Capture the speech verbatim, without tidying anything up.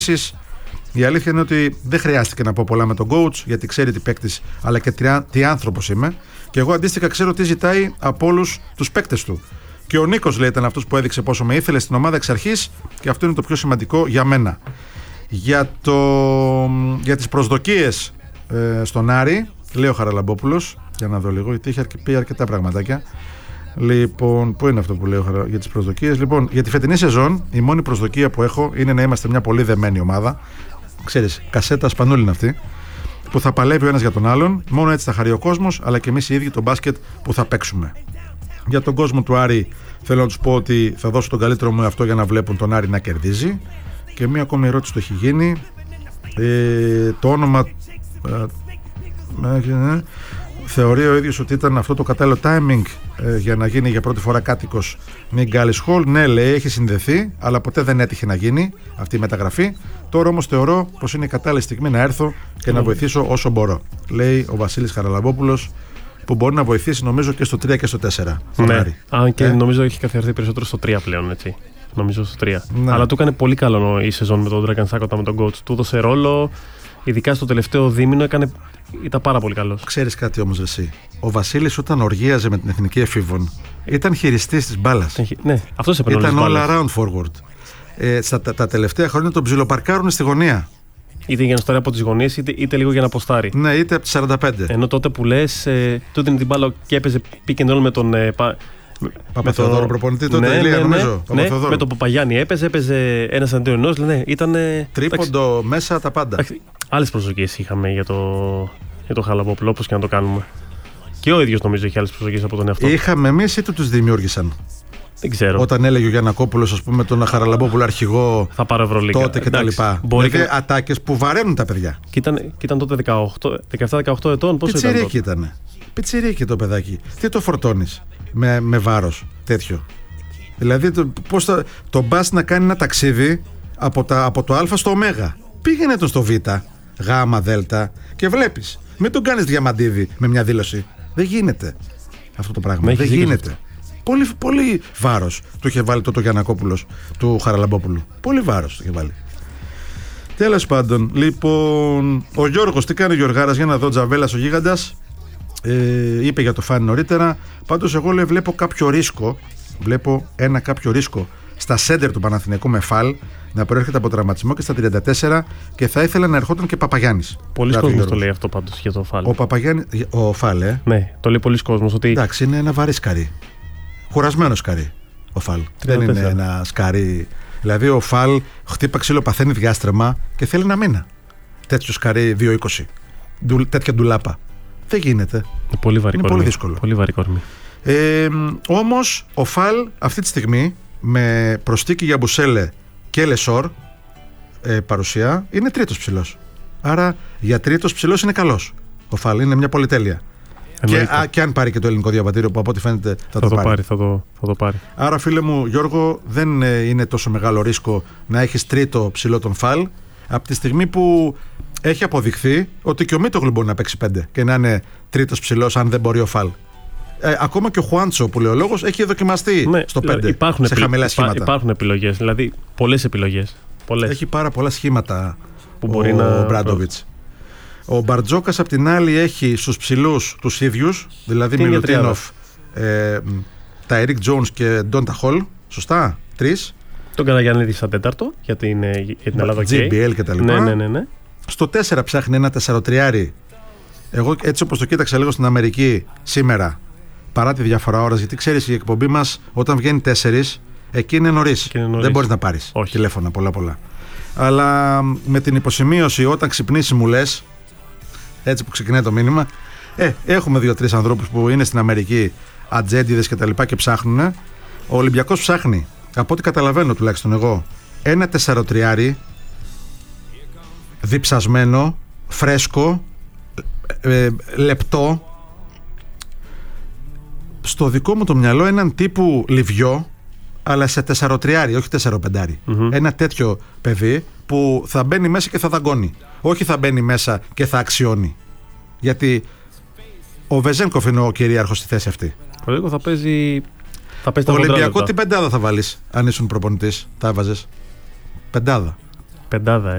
Επίσης, η αλήθεια είναι ότι δεν χρειάστηκε να πω πολλά με τον coach, γιατί ξέρει τι παίκτης αλλά και τι άνθρωπος είμαι. Και εγώ αντίστοιχα ξέρω τι ζητάει από όλους τους παίκτες του. Και ο Νίκος, λέει, ήταν αυτός που έδειξε πόσο με ήθελε στην ομάδα εξ αρχής, και αυτό είναι το πιο σημαντικό για μένα. Για, το, για τις προσδοκίες ε, στον Άρη, λέει ο Χαραλαμπόπουλος, για να δω λίγο, γιατί είχε πει αρκετά πραγματάκια. Λοιπόν, πού είναι αυτό που λέω για τις προσδοκίες? Λοιπόν, για τη φετινή σεζόν, η μόνη προσδοκία που έχω είναι να είμαστε μια πολύ δεμένη ομάδα. Ξέρεις, κασέτα σπανούλη είναι αυτή, που θα παλεύει ο ένας για τον άλλον. Μόνο έτσι θα χαρεί ο κόσμος, αλλά και εμείς οι ίδιοι το μπάσκετ που θα παίξουμε. Για τον κόσμο του Άρη, θέλω να τους πω ότι θα δώσω τον καλύτερο μου εαυτό για να βλέπουν τον Άρη να κερδίζει. Και μία ακόμη ερώτηση το έχει γίνει. Ε, το όνομα. Ε, ε, θεωρεί ο ίδιος ότι ήταν αυτό το κατάλληλο timing ε, για να γίνει για πρώτη φορά κάτοικος Μιγκάλης Χολ. Ναι, λέει, έχει συνδεθεί, αλλά ποτέ δεν έτυχε να γίνει αυτή η μεταγραφή. Τώρα όμως θεωρώ πως είναι η κατάλληλη στιγμή να έρθω και mm. να βοηθήσω όσο μπορώ, λέει ο Βασίλης Χαραλαμπόπουλος, που μπορεί να βοηθήσει νομίζω και στο τρία και στο τέσσερα. Ναι, αν και ε? νομίζω έχει καθιερωθεί περισσότερο στο τρία πλέον, έτσι. Νομίζω στο τρία. Ναι. Αλλά του έκανε πολύ καλό η σεζόν με τον Dragan Sakota, με τον coach. Του έδωσε ρόλο, ειδικά στο τελευταίο δίμηνο, έκανε, ήταν πάρα πολύ καλός. Ξέρεις κάτι όμως εσύ? Ο Βασίλης όταν οργίαζε με την εθνική εφήβων ήταν χειριστής της μπάλας. Ναι, αυτός έπαιρνε ήταν all around forward. Ε, στα, τα, τα τελευταία χρόνια τον ψιλοπαρκάρουν στη γωνία. Είτε για να στάρει από τις γωνίες, είτε, είτε λίγο για να αποστάρει. Ναι, είτε από τις σαράντα πέντε. Ενώ τότε που λες, ε, τότε είναι την μπάλα και έπαιζε pick and roll με τον. Ε, πα, Παπαθεοδόρο, το... προπονητή τότε, ναι, Ηλία, ναι, νομίζω. Ναι, ναι, με τον Παπαγιάννη έπαιζε, έπαιζε ένας αντίον ενός. Ναι, ήταν. Τρίποντο, εντάξει, μέσα τα πάντα. Άλλες προσδοκίες είχαμε για το, για το Χαραλαμπόπουλο, όπως και να το κάνουμε. Και ο ίδιος νομίζω είχε άλλες προσδοκίες από τον εαυτό. Είχαμε εμείς ή του τους δημιούργησαν? Δεν ξέρω. Όταν έλεγε ο Γιαννακόπουλος, ας πούμε, τον Χαραλαμπόπουλο αρχηγό, θα πάρω Ευρωλίγκα τότε κτλ. Μπορεί και ατάκες που βαραίνουν τα παιδιά. Και ήταν, και ήταν τότε δεκαεπτά δεκαοκτώ ετών, πόσο ήταν? Πιτσιρίκι ήταν. Πιτσιρίκι το παιδάκι. Τι το φορτώνεις με, με βάρος τέτοιο? Δηλαδή, το, πώς θα, το μπας να κάνει ένα ταξίδι από, τα, από το Α στο Ω. Πήγαινε τον στο Β, Γ, Δ και βλέπεις. Μην τον κάνεις διαμαντίδι με μια δήλωση. Δεν γίνεται αυτό το πράγμα. Με Δεν γίνεται. Αυτό. Πολύ, πολύ βάρος του είχε βάλει το, το Γιαννακόπουλος του Χαραλαμπόπουλου. Πολύ βάρος του είχε βάλει. Τέλος πάντων, λοιπόν, ο Γιώργος, τι κάνει ο Γιωργάρας? Για να δω, Τζαβέλας ο γίγαντας. Ε, είπε για το Φάνη νωρίτερα. Πάντως εγώ, λέει, βλέπω κάποιο ρίσκο. Βλέπω ένα κάποιο ρίσκο στα σέντερ του Παναθηναϊκού με Φαλ να προέρχεται από τραυματισμό και στα τριάντα τέσσερα, και θα ήθελα να ερχόταν και Παπαγιάννης. Πολλοί κόσμος το λέει αυτό πάντως για το Φαλ. Ο Παπαγιάννης, ο Φαλ, ε. Ναι, το λέει πολλοί κόσμος ότι. Εντάξει, είναι ένα βαρύ σκαρί. Κουρασμένο σκαρί ο Φαλ. Δεν είναι ένα σκαρί. Δηλαδή ο Φαλ χτύπα ξύλο, παθαίνει διάστρεμα και θέλει ένα μήνα. Τέτοιο σκαρί δύο είκοσι. Ντου, τέτοια ντουλάπα. Δεν γίνεται. Είναι πολύ βαρύ. Είναι πολύ δύσκολο. Πολύ βαρύ κορμί. Ε, όμως ο Φαλ αυτή τη στιγμή με προστίκη για Μπουσέλε και Λεσόρ ε, παρουσία είναι τρίτος ψηλός. Άρα για τρίτος ψηλός είναι καλός. Ο Φαλ είναι μια πολυτέλεια. Και, α, και αν πάρει και το ελληνικό διαβατήριο, που από ό,τι φαίνεται θα, θα το, το πάρει. πάρει θα, το, θα το πάρει. Άρα, φίλε μου Γιώργο, δεν είναι τόσο μεγάλο ρίσκο να έχεις τρίτο ψηλό τον Φαλ, από τη στιγμή που έχει αποδειχθεί ότι και ο Μίτογλου μπορεί να παίξει πέντε και να είναι τρίτος ψηλός, αν δεν μπορεί ο Φαλ. Ε, ακόμα και ο Χουάντσο, που λέει ο λόγος, έχει δοκιμαστεί, ναι, στο πέντε, υπάρχουν σε χαμηλά σχήματα. Υπάρχουν επιλογές, δηλαδή πολλές επιλογές. Πολλές. Έχει πάρα πολλά σχήματα που μπορεί ο να... Μπράντοβιτς. Ο Μπαρτζόκας απ' την άλλη έχει στους ψηλούς τους ίδιους, δηλαδή Μιλουτίνοφ, ε, Ταϊρίκ Τζόουνς και Ντόντα Χολ. Σωστά, τρεις. Τον Καραγιαννίδη σαν τέταρτο για την, για την Ελλάδα τζι μπι ελ και τα λοιπά. Ναι, ναι, ναι, ναι. Στο τέσσερα ψάχνει ένα τεσσαροτριάρι. Εγώ έτσι όπως το κοίταξα λίγο στην Αμερική σήμερα, παρά τη διαφορά ώρας, γιατί ξέρεις η εκπομπή μας όταν βγαίνει τέσσερις, εκεί είναι νωρίς. Δεν μπορείς να πάρεις Όχι. τηλέφωνα πολλά πολλά. Αλλά με την υποσημείωση, όταν ξυπνήσει μου λες, έτσι που ξεκινάει το μήνυμα, ε, έχουμε δύο-τρεις ανθρώπους που είναι στην Αμερική, ατζέντιδες και τα λοιπά, και ψάχνουν. Ο Ολυμπιακός ψάχνει, από ό,τι καταλαβαίνω τουλάχιστον εγώ, ένα τεσσαροτριάρι διψασμένο, φρέσκο, ε, λεπτό. Στο δικό μου το μυαλό έναν τύπου Λιβιό, αλλά σε τεσσαροτριάρι, όχι τεσσαροπεντάρι. Mm-hmm. Ένα τέτοιο παιδί που θα μπαίνει μέσα και θα δαγκώνει. Όχι θα μπαίνει μέσα και θα αξιώνει. Γιατί ο Βεζένκοφ είναι ο κυρίαρχος στη θέση αυτή. Ο Βεζένκοφ θα παίζει. Θα παίζει το Ολυμπιακό τι πεντάδα θα βάλεις, αν ήσουν προπονητής, θα έβαζες? Πεντάδα. Πεντάδα, ε.